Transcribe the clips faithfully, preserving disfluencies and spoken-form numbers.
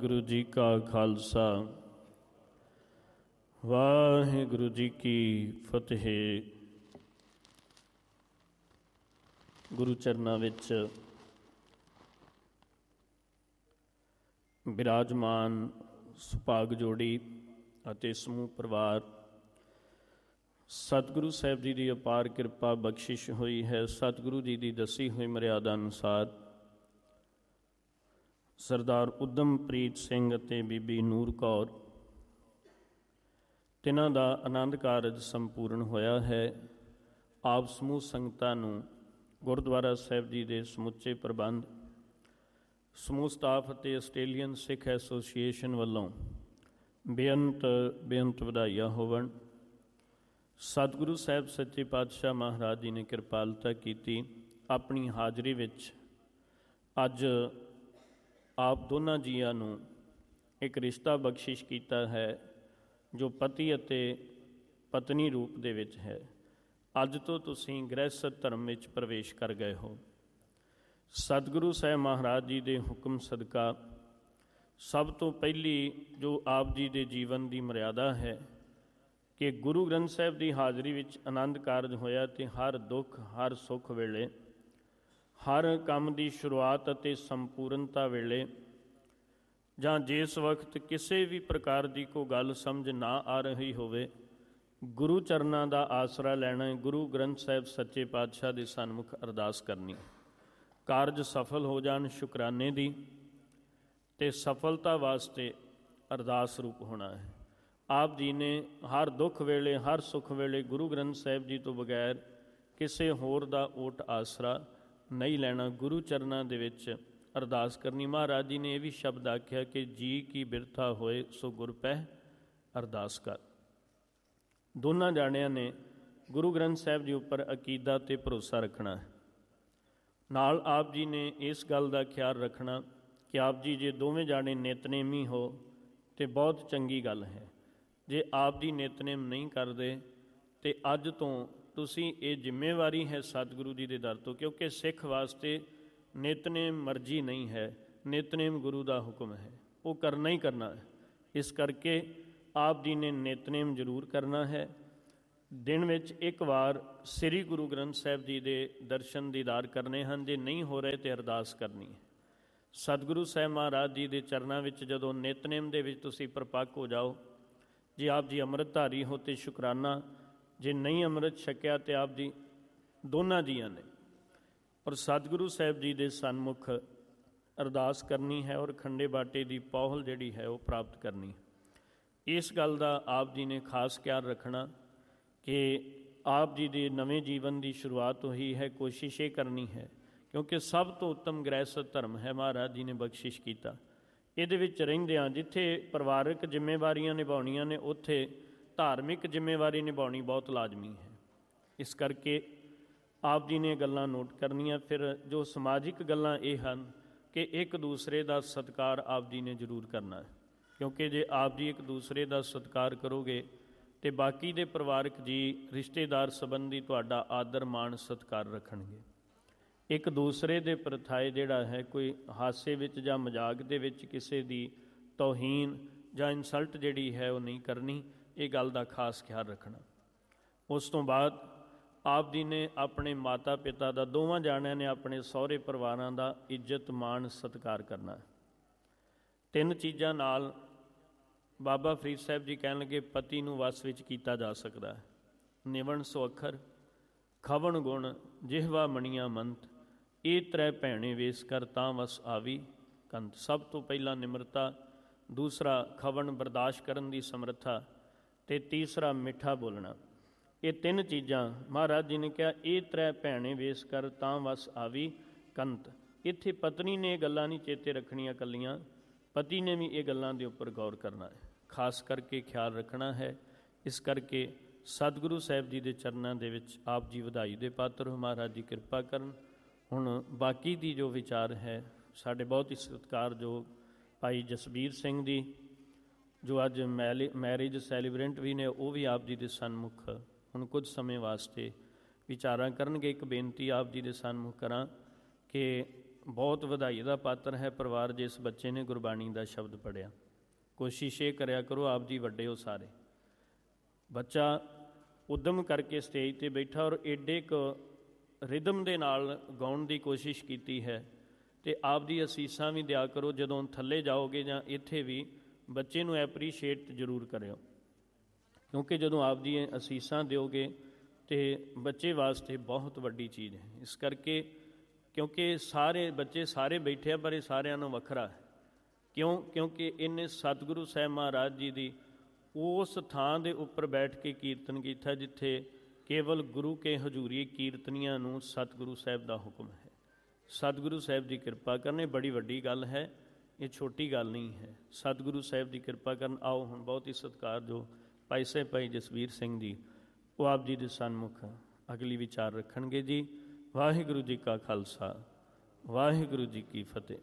ਵਾਹਿਗੁਰੂ ਜੀ ਕਾ ਖਾਲਸਾ ਵਾਹਿਗੁਰੂ ਜੀ ਕੀ ਫਤਿਹ। ਗੁਰੂ ਚਰਨਾਂ ਵਿੱਚ ਬਿਰਾਜਮਾਨ ਸੁਭਾਗ ਜੋੜੀ ਅਤੇ ਸਮੂਹ ਪਰਿਵਾਰ, ਸਤਿਗੁਰੂ ਸਾਹਿਬ ਜੀ ਦੀ ਅਪਾਰ ਕਿਰਪਾ ਬਖਸ਼ਿਸ਼ ਹੋਈ ਹੈ। ਸਤਿਗੁਰੂ ਜੀ ਦੀ ਦੱਸੀ ਹੋਈ ਮਰਿਆਦਾ ਅਨੁਸਾਰ ਸਰਦਾਰ ਉਦਮਪ੍ਰੀਤ ਸਿੰਘ ਅਤੇ ਬੀਬੀ ਨੂਰ ਕੌਰ, ਤਿੰਨਾਂ ਦਾ ਆਨੰਦ ਕਾਰਜ ਸੰਪੂਰਨ ਹੋਇਆ ਹੈ। ਆਪ ਸਮੂਹ ਸੰਗਤਾਂ ਨੂੰ ਗੁਰਦੁਆਰਾ ਸਾਹਿਬ ਜੀ ਦੇ ਸਮੁੱਚੇ ਪ੍ਰਬੰਧ, ਸਮੂਹ ਸਟਾਫ ਅਤੇ ਆਸਟ੍ਰੇਲੀਅਨ ਸਿੱਖ ਐਸੋਸੀਏਸ਼ਨ ਵੱਲੋਂ ਬੇਅੰਤ ਬੇਅੰਤ ਵਧਾਈਆਂ ਹੋਵਣ। ਸਤਿਗੁਰੂ ਸਾਹਿਬ ਸੱਚੇ ਪਾਤਸ਼ਾਹ ਮਹਾਰਾਜ ਜੀ ਨੇ ਕਿਰਪਾਲਤਾ ਕੀਤੀ, ਆਪਣੀ ਹਾਜ਼ਰੀ ਵਿੱਚ ਅੱਜ ਆਪ ਦੋਨਾਂ ਜੀਆਂ ਨੂੰ ਇੱਕ ਰਿਸ਼ਤਾ ਬਖਸ਼ਿਸ਼ ਕੀਤਾ ਹੈ ਜੋ ਪਤੀ ਅਤੇ ਪਤਨੀ ਰੂਪ ਦੇ ਵਿੱਚ ਹੈ। ਅੱਜ ਤੋਂ ਤੁਸੀਂ ਗ੍ਰਹਿਸਥ ਧਰਮ ਵਿੱਚ ਪ੍ਰਵੇਸ਼ ਕਰ ਗਏ ਹੋ। ਸਤਿਗੁਰੂ ਸਾਹਿਬ ਮਹਾਰਾਜ ਜੀ ਦੇ ਹੁਕਮ ਸਦਕਾ ਸਭ ਤੋਂ ਪਹਿਲੀ ਜੋ ਆਪ ਜੀ ਦੇ ਜੀਵਨ ਦੀ ਮਰਿਆਦਾ ਹੈ ਕਿ ਗੁਰੂ ਗ੍ਰੰਥ ਸਾਹਿਬ ਦੀ ਹਾਜ਼ਰੀ ਵਿੱਚ ਆਨੰਦ ਕਾਰਜ ਹੋਇਆ ਅਤੇ ਹਰ ਦੁੱਖ ਹਰ ਸੁੱਖ ਵੇਲੇ, ਹਰ ਕੰਮ ਦੀ ਸ਼ੁਰੂਆਤ ਅਤੇ ਸੰਪੂਰਨਤਾ ਵੇਲੇ, ਜਾਂ ਜਿਸ ਵਕਤ ਕਿਸੇ ਵੀ ਪ੍ਰਕਾਰ ਦੀ ਕੋਈ ਗੱਲ ਸਮਝ ਨਾ ਆ ਰਹੀ ਹੋਵੇ, ਗੁਰੂ ਚਰਨਾਂ ਦਾ ਆਸਰਾ ਲੈਣਾ, ਗੁਰੂ ਗ੍ਰੰਥ ਸਾਹਿਬ ਸੱਚੇ ਪਾਤਸ਼ਾਹ ਦੇ ਸਨਮੁਖ ਅਰਦਾਸ ਕਰਨੀ। ਕਾਰਜ ਸਫਲ ਹੋ ਜਾਣ ਸ਼ੁਕਰਾਨੇ ਦੀ ਅਤੇ ਸਫਲਤਾ ਵਾਸਤੇ ਅਰਦਾਸ ਰੂਪ ਹੋਣਾ ਹੈ। ਆਪ ਜੀ ਨੇ ਹਰ ਦੁੱਖ ਵੇਲੇ ਹਰ ਸੁੱਖ ਵੇਲੇ ਗੁਰੂ ਗ੍ਰੰਥ ਸਾਹਿਬ ਜੀ ਤੋਂ ਬਗੈਰ ਕਿਸੇ ਹੋਰ ਦਾ ਓਟ ਆਸਰਾ ਨਹੀਂ ਲੈਣਾ, ਗੁਰੂ ਚਰਨਾਂ ਦੇ ਵਿੱਚ ਅਰਦਾਸ ਕਰਨੀ। ਮਹਾਰਾਜ ਜੀ ਨੇ ਇਹ ਵੀ ਸ਼ਬਦ ਆਖਿਆ ਕਿ ਜੀ ਕੀ ਬਿਰਥਾ ਹੋਏ ਸੋ ਗੁਰ ਪਹਿ ਅਰਦਾਸ ਕਰ। ਦੋਨਾਂ ਜਾਣਿਆਂ ਨੇ ਗੁਰੂ ਗ੍ਰੰਥ ਸਾਹਿਬ ਜੀ ਉੱਪਰ ਅਕੀਦਾ ਅਤੇ ਭਰੋਸਾ ਰੱਖਣਾ ਹੈ। ਨਾਲ ਆਪ ਜੀ ਨੇ ਇਸ ਗੱਲ ਦਾ ਖਿਆਲ ਰੱਖਣਾ ਕਿ ਆਪ ਜੀ ਜੇ ਦੋਵੇਂ ਜਾਣੇ ਨਿਤਨੇਮੀ ਹੋ ਤਾਂ ਬਹੁਤ ਚੰਗੀ ਗੱਲ ਹੈ। ਜੇ ਆਪ ਜੀ ਨਿਤਨੇਮ ਨਹੀਂ ਕਰਦੇ ਤਾਂ ਅੱਜ ਤੋਂ ਤੁਸੀਂ, ਇਹ ਜ਼ਿੰਮੇਵਾਰੀ ਹੈ ਸਤਿਗੁਰੂ ਜੀ ਦੇ ਦਰ ਤੋਂ, ਕਿਉਂਕਿ ਸਿੱਖ ਵਾਸਤੇ ਨਿਤਨੇਮ ਮਰਜ਼ੀ ਨਹੀਂ ਹੈ, ਨਿਤਨੇਮ ਗੁਰੂ ਦਾ ਹੁਕਮ ਹੈ, ਉਹ ਕਰਨਾ ਹੀ ਕਰਨਾ ਹੈ। ਇਸ ਕਰਕੇ ਆਪ ਜੀ ਨੇ ਨਿਤਨੇਮ ਜ਼ਰੂਰ ਕਰਨਾ ਹੈ। ਦਿਨ ਵਿੱਚ ਇੱਕ ਵਾਰ ਸ੍ਰੀ ਗੁਰੂ ਗ੍ਰੰਥ ਸਾਹਿਬ ਜੀ ਦੇ ਦਰਸ਼ਨ ਦੀਦਾਰ ਕਰਨੇ ਹਨ। ਜੇ ਨਹੀਂ ਹੋ ਰਹੇ ਤਾਂ ਅਰਦਾਸ ਕਰਨੀ ਹੈ। ਸਤਿਗੁਰੂ ਸਾਹਿਬ ਮਹਾਰਾਜ ਜੀ ਦੇ ਚਰਨਾਂ ਵਿੱਚ ਜਦੋਂ ਨਿਤਨੇਮ ਦੇ ਵਿੱਚ ਤੁਸੀਂ ਪ੍ਰਪੱਕ ਹੋ ਜਾਓ, ਜੇ ਆਪ ਜੀ ਅੰਮ੍ਰਿਤਧਾਰੀ ਹੋ ਤਾਂ ਸ਼ੁਕਰਾਨਾ, ਜੇ ਨਹੀਂ ਅੰਮ੍ਰਿਤ ਛਕਿਆ ਤਾਂ ਆਪ ਜੀ ਦੋਨਾਂ ਜੀਆਂ ਨੇ ਔਰ ਸਤਿਗੁਰੂ ਸਾਹਿਬ ਜੀ ਦੇ ਸਨਮੁਖ ਅਰਦਾਸ ਕਰਨੀ ਹੈ ਔਰ ਖੰਡੇ ਬਾਟੇ ਦੀ ਪੌਹਲ ਜਿਹੜੀ ਹੈ ਉਹ ਪ੍ਰਾਪਤ ਕਰਨੀ। ਇਸ ਗੱਲ ਦਾ ਆਪ ਜੀ ਨੇ ਖਾਸ ਖਿਆਲ ਰੱਖਣਾ ਕਿ ਆਪ ਜੀ ਦੇ ਨਵੇਂ ਜੀਵਨ ਦੀ ਸ਼ੁਰੂਆਤ ਹੋਈ ਹੈ। ਕੋਸ਼ਿਸ਼ ਇਹ ਕਰਨੀ ਹੈ, ਕਿਉਂਕਿ ਸਭ ਤੋਂ ਉੱਤਮ ਗ੍ਰਹਿਸਥ ਧਰਮ ਹੈ, ਮਹਾਰਾਜ ਜੀ ਨੇ ਬਖਸ਼ਿਸ਼ ਕੀਤਾ। ਇਹਦੇ ਵਿੱਚ ਰਹਿੰਦਿਆਂ ਜਿੱਥੇ ਪਰਿਵਾਰਕ ਜ਼ਿੰਮੇਵਾਰੀਆਂ ਨਿਭਾਉਣੀਆਂ ਨੇ, ਉੱਥੇ ਧਾਰਮਿਕ ਜ਼ਿੰਮੇਵਾਰੀ ਨਿਭਾਉਣੀ ਬਹੁਤ ਲਾਜ਼ਮੀ ਹੈ। ਇਸ ਕਰਕੇ ਆਪ ਜੀ ਨੇ ਗੱਲਾਂ ਨੋਟ ਕਰਨੀਆਂ। ਫਿਰ ਜੋ ਸਮਾਜਿਕ ਗੱਲਾਂ ਇਹ ਹਨ ਕਿ ਇੱਕ ਦੂਸਰੇ ਦਾ ਸਤਿਕਾਰ ਆਪ ਜੀ ਨੇ ਜ਼ਰੂਰ ਕਰਨਾ ਹੈ, ਕਿਉਂਕਿ ਜੇ ਆਪ ਜੀ ਇੱਕ ਦੂਸਰੇ ਦਾ ਸਤਿਕਾਰ ਕਰੋਗੇ ਤਾਂ ਬਾਕੀ ਦੇ ਪਰਿਵਾਰਕ ਜੀ, ਰਿਸ਼ਤੇਦਾਰ ਸੰਬੰਧੀ ਤੁਹਾਡਾ ਆਦਰ ਮਾਣ ਸਤਿਕਾਰ ਰੱਖਣਗੇ। ਇੱਕ ਦੂਸਰੇ ਦੇ ਪ੍ਰਥਾਏ ਜਿਹੜਾ ਹੈ, ਕੋਈ ਹਾਸੇ ਵਿੱਚ ਜਾਂ ਮਜ਼ਾਕ ਦੇ ਵਿੱਚ ਕਿਸੇ ਦੀ ਤੋਹੀਨ ਜਾਂ ਇਨਸਲਟ ਜਿਹੜੀ ਹੈ ਉਹ ਨਹੀਂ ਕਰਨੀ। ਇਹ ਗੱਲ ਦਾ ਖਾਸ ਖਿਆਲ ਰੱਖਣਾ। ਉਸ ਤੋਂ ਬਾਅਦ ਆਪ ਜੀ ਨੇ ਆਪਣੇ ਮਾਤਾ ਪਿਤਾ ਦਾ, ਦੋਵਾਂ ਜਾਣਿਆਂ ਨੇ ਆਪਣੇ ਸਹੁਰੇ ਪਰਿਵਾਰਾਂ ਦਾ ਇੱਜ਼ਤ ਮਾਣ ਸਤਿਕਾਰ ਕਰਨਾ। ਤਿੰਨ ਚੀਜ਼ਾਂ ਨਾਲ ਬਾਬਾ ਫਰੀਦ ਸਾਹਿਬ ਜੀ ਕਹਿਣ ਲੱਗੇ ਪਤੀ ਨੂੰ ਵਸ ਵਿੱਚ ਕੀਤਾ ਜਾ ਸਕਦਾ ਹੈ। ਨਿਵਣ ਸੋ ਅੱਖਰ, ਖਵਣ ਗੁਣ, ਜਿਹਵਾ ਮਣੀਆਂ ਮੰਤ, ਇਹ ਤ੍ਰੈ ਭੈਣੇ ਵੇਸ ਕਰ ਤਾਂ ਵਸ ਆਵੀ ਕੰਤ। ਸਭ ਤੋਂ ਪਹਿਲਾਂ ਨਿਮਰਤਾ, ਦੂਸਰਾ ਖਵਣ ਬਰਦਾਸ਼ਤ ਕਰਨ ਦੀ ਸਮਰੱਥਾ, ਅਤੇ ਤੀਸਰਾ ਮਿੱਠਾ ਬੋਲਣਾ। ਇਹ ਤਿੰਨ ਚੀਜ਼ਾਂ ਮਹਾਰਾਜ ਜੀ ਨੇ ਕਿਹਾ ਇਹ ਤ੍ਰੈ ਭੈਣੇ ਵੇਸ ਕਰ ਤਾਂ ਵਸ ਆਵੀ ਕੰਤ। ਇੱਥੇ ਪਤਨੀ ਨੇ ਇਹ ਗੱਲਾਂ ਨਹੀਂ ਚੇਤੇ ਰੱਖਣੀਆਂ ਇਕੱਲੀਆਂ, ਪਤੀ ਨੇ ਵੀ ਇਹ ਗੱਲਾਂ ਦੇ ਉੱਪਰ ਗੌਰ ਕਰਨਾ ਹੈ, ਖਾਸ ਕਰਕੇ ਖਿਆਲ ਰੱਖਣਾ ਹੈ। ਇਸ ਕਰਕੇ ਸਤਿਗੁਰੂ ਸਾਹਿਬ ਜੀ ਦੇ ਚਰਨਾਂ ਦੇ ਵਿੱਚ ਆਪ ਜੀ ਵਧਾਈ ਦੇ ਪਾਤਰ ਹੋ, ਮਹਾਰਾਜ ਜੀ ਕਿਰਪਾ ਕਰਨ। ਹੁਣ ਬਾਕੀ ਦੀ ਜੋ ਵਿਚਾਰ ਹੈ, ਸਾਡੇ ਬਹੁਤ ਹੀ ਸਤਿਕਾਰਯੋਗ ਭਾਈ ਜਸਬੀਰ ਸਿੰਘ ਦੀ, ਜੋ ਅੱਜ ਮੈਲੀ ਮੈਰਿਜ ਸੈਲੀਬ੍ਰੈਂਟ ਵੀ ਨੇ, ਉਹ ਵੀ ਆਪ ਜੀ ਦੇ ਸਨਮੁਖ ਹੁਣ ਕੁਝ ਸਮੇਂ ਵਾਸਤੇ ਵਿਚਾਰਾਂ ਕਰਨਗੇ। ਇੱਕ ਬੇਨਤੀ ਆਪ ਜੀ ਦੇ ਸਨਮੁਖ ਕਰਾਂ ਕਿ ਬਹੁਤ ਵਧਾਈ ਦਾ ਪਾਤਰ ਹੈ ਪਰਿਵਾਰ ਜਿਸ ਬੱਚੇ ਨੇ ਗੁਰਬਾਣੀ ਦਾ ਸ਼ਬਦ ਪੜ੍ਹਿਆ। ਕੋਸ਼ਿਸ਼ ਇਹ ਕਰਿਆ ਕਰੋ, ਆਪ ਜੀ ਵੱਡੇ ਹੋ ਸਾਰੇ। ਬੱਚਾ ਉਦਮ ਕਰਕੇ ਸਟੇਜ 'ਤੇ ਬੈਠਾ ਔਰ ਏਡੇ ਕੁ ਰਿਦਮ ਦੇ ਨਾਲ ਗਾਉਣ ਦੀ ਕੋਸ਼ਿਸ਼ ਕੀਤੀ ਹੈ, ਅਤੇ ਆਪ ਦੀ ਅਸੀਸਾਂ ਵੀ ਦਿਆ ਕਰੋ। ਜਦੋਂ ਥੱਲੇ ਜਾਓਗੇ ਜਾਂ ਇੱਥੇ ਵੀ ਬੱਚੇ ਨੂੰ ਐਪਰੀਸ਼ੀਏਟ ਜ਼ਰੂਰ ਕਰਿਓ, ਕਿਉਂਕਿ ਜਦੋਂ ਆਪ ਦੀ ਅਸੀਸਾਂ ਦਿਓਗੇ ਤਾਂ ਬੱਚੇ ਵਾਸਤੇ ਬਹੁਤ ਵੱਡੀ ਚੀਜ਼ ਹੈ। ਇਸ ਕਰਕੇ ਕਿਉਂਕਿ ਸਾਰੇ ਬੱਚੇ ਸਾਰੇ ਬੈਠੇ ਆ, ਪਰ ਇਹ ਸਾਰਿਆਂ ਨੂੰ ਵੱਖਰਾ ਹੈ। ਕਿਉਂ? ਕਿਉਂਕਿ ਇਹਨੇ ਸਤਿਗੁਰੂ ਸਾਹਿਬ ਮਹਾਰਾਜ ਜੀ ਦੀ ਉਸ ਥਾਂ ਦੇ ਉੱਪਰ ਬੈਠ ਕੇ ਕੀਰਤਨ ਕੀਤਾ ਜਿੱਥੇ ਕੇਵਲ ਗੁਰੂ ਕੇ ਹਜ਼ੂਰੀ ਕੀਰਤਨੀਆਂ ਨੂੰ ਸਤਿਗੁਰੂ ਸਾਹਿਬ ਦਾ ਹੁਕਮ ਹੈ। ਸਤਿਗੁਰੂ ਸਾਹਿਬ ਦੀ ਕਿਰਪਾ ਕਰਨੀ ਬੜੀ ਵੱਡੀ ਗੱਲ ਹੈ, ਇਹ ਛੋਟੀ ਗੱਲ ਨਹੀਂ ਹੈ। ਸਤਿਗੁਰੂ ਸਾਹਿਬ ਦੀ ਕਿਰਪਾ ਕਰਨ। ਆਓ ਹੁਣ ਬਹੁਤ ਹੀ ਸਤਿਕਾਰਯੋਗ ਭਾਈ ਸਾਹਿਬ ਭਾਈ ਜਸਵੀਰ ਸਿੰਘ ਜੀ, ਉਹ ਆਪ ਜੀ ਦੇ ਸਨਮੁਖ ਅਗਲੀ ਵਿਚਾਰ ਰੱਖਣਗੇ ਜੀ। ਵਾਹਿਗੁਰੂ ਜੀ ਕਾ ਖਾਲਸਾ, ਵਾਹਿਗੁਰੂ ਜੀ ਕੀ ਫਤਿਹ।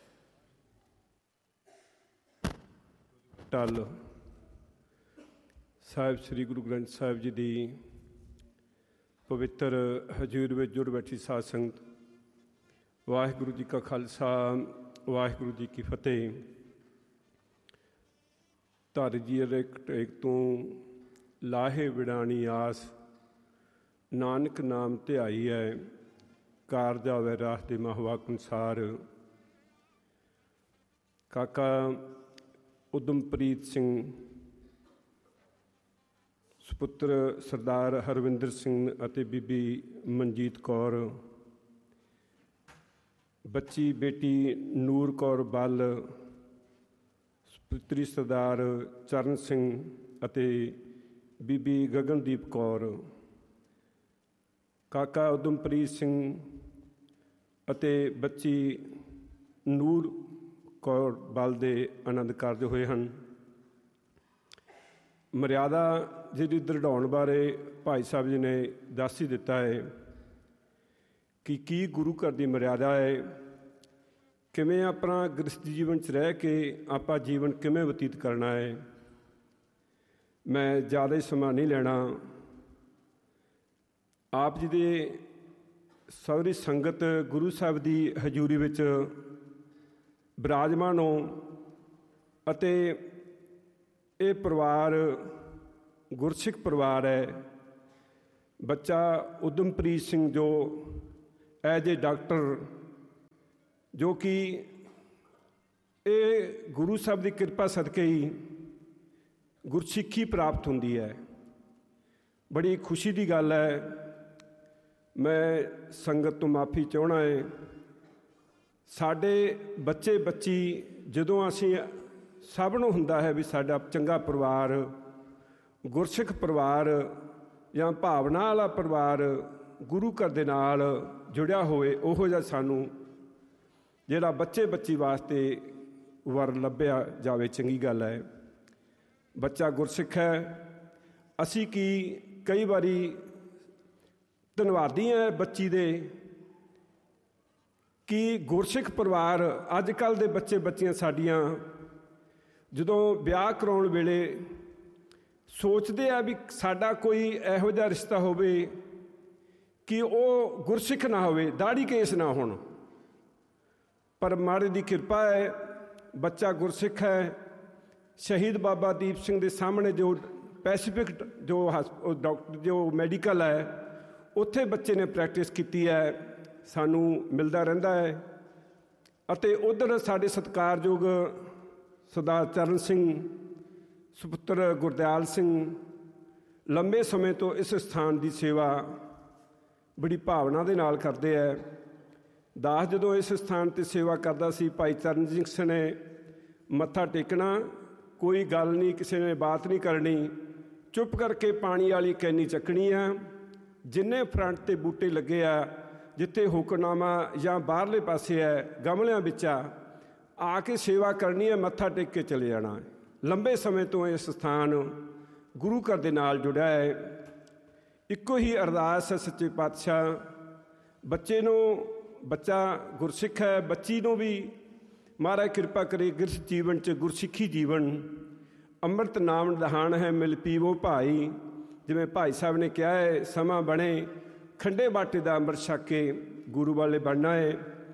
ਟੱਲ ਸਾਹਿਬ ਸ੍ਰੀ ਗੁਰੂ ਗ੍ਰੰਥ ਸਾਹਿਬ ਜੀ ਦੀ ਪਵਿੱਤਰ ਹਜ਼ੂਰ ਵਿੱਚ ਜੁੜ ਬੈਠੀ ਸਾਧ ਸੰਗਤ, ਵਾਹਿਗੁਰੂ ਜੀ ਕਾ ਖਾਲਸਾ, ਵਾਹਿਗੁਰੂ ਜੀ ਕੀ ਫਤਿਹ। ਧਰ ਜੀ ਇੱਕ ਟੇਕ ਤੋਂ ਲਾਹੇ ਵਿੜਾਣੀ ਆਸ, ਨਾਨਕ ਨਾਮ ਧਿਆਈ ਹੈ ਕਾਰਜ ਆਵੈ ਰਾਸ ਦੇ ਮਹਵਾਕ ਅਨੁਸਾਰ। ਕਾਕਾ ਉਦਮਪ੍ਰੀਤ ਸਿੰਘ ਸੁਪੁੱਤਰ ਸਰਦਾਰ ਹਰਵਿੰਦਰ ਸਿੰਘ ਅਤੇ ਬੀਬੀ ਮਨਜੀਤ ਕੌਰ, ਬੱਚੀ ਬੇਟੀ ਨੂਰ ਕੌਰ ਬੱਲ, ਸੁਪੁੱਤਰੀ ਸਰਦਾਰ ਚਰਨ ਸਿੰਘ ਅਤੇ ਬੀਬੀ ਗਗਨਦੀਪ ਕੌਰ, ਕਾਕਾ ਉਦਮਪ੍ਰੀਤ ਸਿੰਘ ਅਤੇ ਬੱਚੀ ਨੂਰ ਕੌਰ ਬੱਲ ਦੇ ਆਨੰਦ ਕਾਰਜ ਹੋਏ ਹਨ। ਮਰਿਆਦਾ ਜਿਹਦੀ ਦ੍ਰਿੜਾਉਣ ਬਾਰੇ ਭਾਈ ਸਾਹਿਬ ਜੀ ਨੇ ਦੱਸ ਹੀ ਦਿੱਤਾ ਹੈ ਕਿ ਕੀ ਗੁਰੂ ਘਰ ਦੀ ਮਰਿਆਦਾ ਹੈ, ਕਿਵੇਂ ਆਪਣਾ ਗ੍ਰਸਤੀ ਜੀਵਨ 'ਚ ਰਹਿ ਕੇ ਆਪਾਂ ਜੀਵਨ ਕਿਵੇਂ ਬਤੀਤ ਕਰਨਾ ਹੈ। ਮੈਂ ਜ਼ਿਆਦਾ ਹੀ ਸਮਾਂ ਨਹੀਂ ਲੈਣਾ। ਆਪ ਜੀ ਦੇ ਸਾਰੀ ਸੰਗਤ ਗੁਰੂ ਸਾਹਿਬ ਦੀ ਹਜ਼ੂਰੀ ਵਿੱਚ ਬਿਰਾਜਮਾਨ ਹੋ ਅਤੇ ਇਹ ਪਰਿਵਾਰ ਗੁਰਸਿੱਖ ਪਰਿਵਾਰ ਹੈ। ਬੱਚਾ ਉਦਮਪ੍ਰੀਤ ਸਿੰਘ ਜੋ ਐਜ ਏ ਡਾਕਟਰ, ਜੋ ਕਿ ਇਹ ਗੁਰੂ ਸਾਹਿਬ ਦੀ ਕਿਰਪਾ ਸਦਕੇ ਹੀ ਗੁਰਸਿੱਖੀ ਪ੍ਰਾਪਤ ਹੁੰਦੀ ਹੈ। ਬੜੀ ਖੁਸ਼ੀ ਦੀ ਗੱਲ ਹੈ। ਮੈਂ ਸੰਗਤ ਤੋਂ ਮਾਫੀ ਚਾਹੁੰਦਾ ਹੈ। ਸਾਡੇ ਬੱਚੇ ਬੱਚੀ ਜਦੋਂ ਅਸੀਂ ਸਭ ਨੂੰ ਹੁੰਦਾ ਹੈ ਵੀ ਸਾਡਾ ਚੰਗਾ ਪਰਿਵਾਰ, ਗੁਰਸਿੱਖ ਪਰਿਵਾਰ ਜਾਂ ਭਾਵਨਾ ਵਾਲਾ ਪਰਿਵਾਰ ਗੁਰੂ ਘਰ ਦੇ ਨਾਲ ਜੁੜਿਆ ਹੋਵੇ, ਉਹੋ ਜਿਹਾ ਸਾਨੂੰ ਜਿਹੜਾ ਬੱਚੇ ਬੱਚੀ ਵਾਸਤੇ ਵਰ ਲੱਭਿਆ ਜਾਵੇ, ਚੰਗੀ ਗੱਲ ਹੈ। ਬੱਚਾ ਗੁਰਸਿੱਖ ਹੈ। ਅਸੀਂ ਕੀ ਕਈ ਵਾਰੀ ਧੰਨਵਾਦੀ ਹਾਂ ਬੱਚੀ ਦੇ ਕਿ ਗੁਰਸਿੱਖ ਪਰਿਵਾਰ ਅੱਜ ਕੱਲ੍ਹ ਦੇ ਬੱਚੇ ਬੱਚੀਆਂ ਸਾਡੀਆਂ ਜਦੋਂ ਵਿਆਹ ਕਰਾਉਣ ਵੇਲੇ ਸੋਚਦੇ ਆ ਵੀ ਸਾਡਾ ਕੋਈ ਇਹੋ ਜਿਹਾ ਰਿਸ਼ਤਾ ਹੋਵੇ ਕਿ ਉਹ ਗੁਰਸਿੱਖ ਨਾ ਹੋਵੇ, ਦਾੜੀ ਕੇਸ ਨਾ ਹੋਣ। ਪਰ ਮਹਾਰਾਜ ਦੀ ਕਿਰਪਾ ਹੈ, ਬੱਚਾ ਗੁਰਸਿੱਖ ਹੈ। ਸ਼ਹੀਦ ਬਾਬਾ ਦੀਪ ਸਿੰਘ ਦੇ ਸਾਹਮਣੇ ਜੋ ਪੈਸੀਫਿਕ ਜੋ ਹਸਪ ਡਾਕਟਰ ਜੋ ਮੈਡੀਕਲ ਹੈ, ਉੱਥੇ ਬੱਚੇ ਨੇ ਪ੍ਰੈਕਟਿਸ ਕੀਤੀ ਹੈ, ਸਾਨੂੰ ਮਿਲਦਾ ਰਹਿੰਦਾ ਹੈ। ਅਤੇ ਉੱਧਰ ਸਾਡੇ ਸਤਿਕਾਰਯੋਗ ਸਰਦਾਰ ਚਰਨ ਸਿੰਘ, ਸੁਪੁੱਤਰ ਗੁਰਦਿਆਲ ਸਿੰਘ ਲੰਬੇ ਸਮੇਂ ਤੋਂ ਇਸ ਸਥਾਨ ਦੀ ਸੇਵਾ ਬੜੀ ਭਾਵਨਾ ਦੇ ਨਾਲ ਕਰਦੇ ਹੈ। ਦਾਸ ਜਦੋਂ ਇਸ ਸਥਾਨ 'ਤੇ ਸੇਵਾ ਕਰਦਾ ਸੀ, ਭਾਈ ਚਰਨਜੀਤ ਸਿੰਘ ਨੇ ਮੱਥਾ ਟੇਕਣਾ, ਕੋਈ ਗੱਲ ਨਹੀਂ, ਕਿਸੇ ਨੇ ਬਾਤ ਨਹੀਂ ਕਰਨੀ, ਚੁੱਪ ਕਰਕੇ ਪਾਣੀ ਵਾਲੀ ਕੈਨੀ ਚੱਕਣੀ ਆ। ਜਿੰਨੇ ਫਰੰਟ 'ਤੇ ਬੂਟੇ ਲੱਗੇ ਆ, ਜਿੱਥੇ ਹੁਕਮਨਾਮਾ ਜਾਂ ਬਾਹਰਲੇ ਪਾਸੇ ਹੈ ਗਮਲਿਆਂ ਵਿੱਚ ਆ ਆ ਕੇ ਸੇਵਾ ਕਰਨੀ ਹੈ, ਮੱਥਾ ਟੇਕ ਕੇ ਚਲੇ ਜਾਣਾ। ਲੰਬੇ ਸਮੇਂ ਤੋਂ ਇਹ ਸਥਾਨ ਗੁਰੂ ਘਰ ਦੇ ਨਾਲ ਜੁੜਿਆ ਹੈ। ਇੱਕੋ ਹੀ ਅਰਦਾਸ ਹੈ ਸੱਚੇ ਪਾਤਸ਼ਾਹ, ਬੱਚੇ ਨੂੰ, ਬੱਚਾ ਗੁਰਸਿੱਖ ਹੈ, ਬੱਚੀ ਨੂੰ ਵੀ ਮਹਾਰਾਜ ਕਿਰਪਾ ਕਰੇ ਗਿਰਸ ਜੀਵਨ 'ਚ ਗੁਰਸਿੱਖੀ ਜੀਵਨ। ਅੰਮ੍ਰਿਤ ਨਾਮ ਦਹਾਨ ਹੈ ਮਿਲ ਪੀਵੋ ਭਾਈ, ਜਿਵੇਂ ਭਾਈ ਸਾਹਿਬ ਨੇ ਕਿਹਾ ਹੈ, ਸਮਾਂ ਬਣੇ ਖੰਡੇ ਬਾਟੇ ਦਾ ਅੰਮ੍ਰਿਤ ਛਕ ਕੇ ਗੁਰੂ ਵਾਲੇ ਬਣਨਾ ਹੈ।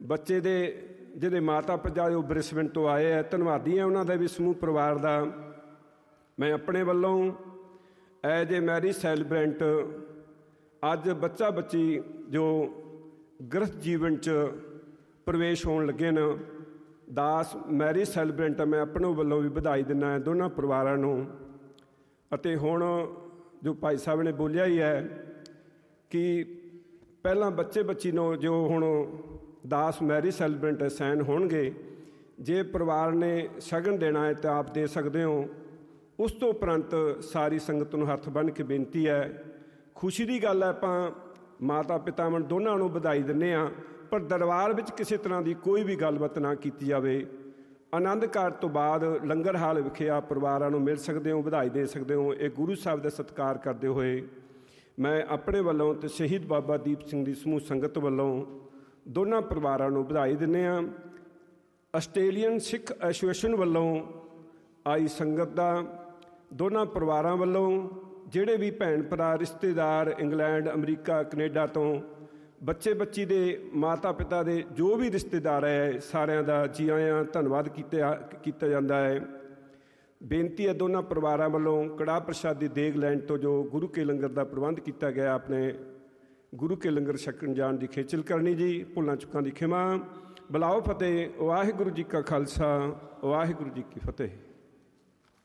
ਬੱਚੇ ਦੇ ਜਿਹਦੇ ਮਾਤਾ ਪਿਤਾ ਉਹ ਬ੍ਰਿਸਬਨ ਤੋਂ ਆਏ ਹੈ, ਧੰਨਵਾਦੀ ਹਾਂ ਉਹਨਾਂ ਦਾ ਵੀ ਸਮੂਹ ਪਰਿਵਾਰ ਦਾ। ਮੈਂ ਆਪਣੇ ਵੱਲੋਂ ਐਜ ਏ ਮੈਰਿਜ ਸੈਲੀਬ੍ਰੈਂਟ ਅੱਜ ਬੱਚਾ ਬੱਚੀ ਜੋ ਗ੍ਰਸਤ ਜੀਵਨ 'ਚ ਪ੍ਰਵੇਸ਼ ਹੋਣ ਲੱਗੇ ਨੇ, ਦਾਸ ਮੈਰਿਜ ਸੈਲੀਬ੍ਰੈਂਟ ਮੈਂ ਆਪਣੇ ਵੱਲੋਂ ਵੀ ਵਧਾਈ ਦਿੰਦਾ ਦੋਨਾਂ ਪਰਿਵਾਰਾਂ ਨੂੰ। ਅਤੇ ਹੁਣ ਜੋ ਭਾਈ ਸਾਹਿਬ ਨੇ ਬੋਲਿਆ ਹੀ ਹੈ ਕਿ ਪਹਿਲਾਂ ਬੱਚੇ ਬੱਚੀ ਨੂੰ ਜੋ ਹੁਣ ਦਾਸ ਮੈਰਿਜ ਸੈਲੀਬ੍ਰੈਂਟ ਸਾਈਨ ਹੋਣਗੇ, ਜੇ ਪਰਿਵਾਰ ਨੇ ਸ਼ਗਨ ਦੇਣਾ ਹੈ ਤਾਂ ਆਪ ਦੇ ਸਕਦੇ ਹੋ। ਉਸ ਤੋਂ ਉਪਰੰਤ ਸਾਰੀ ਸੰਗਤ ਨੂੰ ਹੱਥ ਬੰਨ੍ਹ ਕੇ ਬੇਨਤੀ ਹੈ, ਖੁਸ਼ੀ ਦੀ ਗੱਲ ਹੈ, ਆਪਾਂ ਮਾਤਾ ਪਿਤਾਵਾਂ ਦੋਨਾਂ ਨੂੰ ਵਧਾਈ ਦਿੰਦੇ ਹਾਂ, ਪਰ ਦਰਬਾਰ ਵਿੱਚ ਕਿਸੇ ਤਰ੍ਹਾਂ ਦੀ ਕੋਈ ਵੀ ਗੱਲਬਾਤ ਨਾ ਕੀਤੀ ਜਾਵੇ। ਆਨੰਦ ਕਾਰਜ ਤੋਂ ਬਾਅਦ ਲੰਗਰ ਹਾਲ ਵਿਖੇ ਆ ਪਰਿਵਾਰਾਂ ਨੂੰ ਮਿਲ ਸਕਦੇ ਹੋ, ਵਧਾਈ ਦੇ ਸਕਦੇ ਹੋ। ਇਹ ਗੁਰੂ ਸਾਹਿਬ ਦਾ ਸਤਿਕਾਰ ਕਰਦੇ ਹੋਏ ਮੈਂ ਆਪਣੇ ਵੱਲੋਂ ਅਤੇ ਸ਼ਹੀਦ ਬਾਬਾ ਦੀਪ ਸਿੰਘ ਦੀ ਸਮੂਹ ਸੰਗਤ ਵੱਲੋਂ ਦੋਨਾਂ ਪਰਿਵਾਰਾਂ ਨੂੰ ਵਧਾਈ ਦਿੰਦੇ ਹਾਂ। ਆਸਟ੍ਰੇਲੀਅਨ ਸਿੱਖ ਐਸੋਸੀਏਸ਼ਨ ਵੱਲੋਂ ਆਈ ਸੰਗਤ ਦਾ ਦੋਨਾਂ ਪਰਿਵਾਰਾਂ ਵੱਲੋਂ ਜਿਹੜੇ ਵੀ ਭੈਣ ਭਰਾ ਰਿਸ਼ਤੇਦਾਰ ਇੰਗਲੈਂਡ ਅਮਰੀਕਾ ਕੈਨੇਡਾ ਤੋਂ ਬੱਚੇ ਬੱਚੀ ਦੇ ਮਾਤਾ ਪਿਤਾ ਦੇ ਜੋ ਵੀ ਰਿਸ਼ਤੇਦਾਰ ਹੈ ਸਾਰਿਆਂ ਦਾ ਜੀ ਆਇਆਂ ਧੰਨਵਾਦ ਕੀਤਾ ਕੀਤਾ ਜਾਂਦਾ ਹੈ। ਬੇਨਤੀ ਹੈ ਦੋਨਾਂ ਪਰਿਵਾਰਾਂ ਵੱਲੋਂ ਕੜਾਹ ਪ੍ਰਸ਼ਾਦ ਦੀ ਦੇਗ ਲੈਣ ਤੋਂ ਜੋ ਗੁਰੂ ਕੇ ਲੰਗਰ ਦਾ ਪ੍ਰਬੰਧ ਕੀਤਾ ਗਿਆ, ਆਪਣੇ ਗੁਰੂ ਕੇ ਲੰਗਰ ਛਕਣ ਜਾਣ ਦੀ ਖੇਚਲ ਕਰਨੀ ਜੀ। ਭੁੱਲਾਂ ਚੁੱਕਾਂ ਦੀ ਖਿਮਾ। ਬੁਲਾਓ ਫਤਿਹ। ਵਾਹਿਗੁਰੂ ਜੀ ਕਾ ਖਾਲਸਾ, ਵਾਹਿਗੁਰੂ ਜੀ ਕੀ ਫਤਿਹ।